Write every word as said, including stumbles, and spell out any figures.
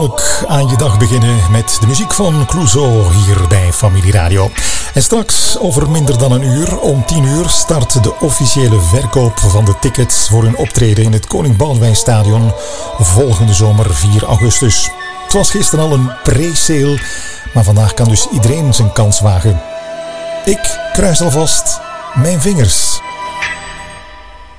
vrolijk aan je dag beginnen met de muziek van Clouseau hier bij Familie Radio. En straks, over minder dan een uur, om tien uur, start de officiële verkoop van de tickets voor hun optreden in het Koning Boudewijnstadion volgende zomer vier augustus. Het was gisteren al een pre-sale, maar vandaag kan dus iedereen zijn kans wagen. Ik kruis alvast mijn vingers.